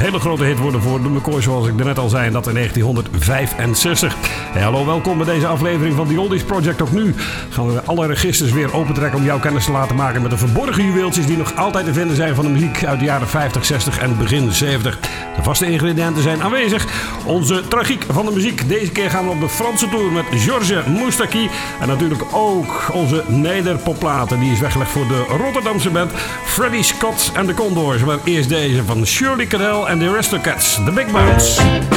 hele grote hit worden voor de McCoys, zoals ik net al zei, en dat in 1965. Hey, hallo, welkom bij deze aflevering van The Oldies Project. Ook nu gaan we alle registers weer opentrekken om jouw kennis te laten maken met de verborgen juweeltjes die nog altijd te vinden zijn van de muziek uit de jaren 50, 60 en begin 70. De vaste ingrediënten zijn aanwezig. Onze tragiek van de muziek. Deze keer gaan we op de Franse tour met Georges Moustaki. En natuurlijk ook onze nederpopplaten. Die is weggelegd voor de Rotterdamse band Freddie Scott en de Condors. Maar eerst deze van Shirley Cadell en de Aristocats. The Big Bounce.